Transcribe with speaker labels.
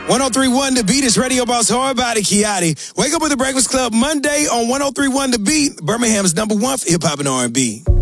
Speaker 1: 1031 The Beat is Radio Boss Hard Body Kiati. Wake up with the Breakfast Club Monday on 1031 The Beat, Birmingham's #1 for hip hop and R&B.